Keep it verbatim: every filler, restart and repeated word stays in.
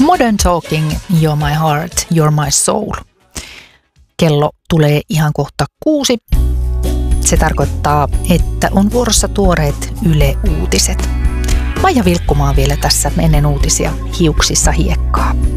Modern Talking, You're My Heart, You're My Soul. Kello tulee ihan kohta kuusi. Se tarkoittaa, että on vuorossa tuoreet Yle Uutiset. Maija Vilkkumaa vielä tässä ennen uutisia hiuksissa hiekkaa.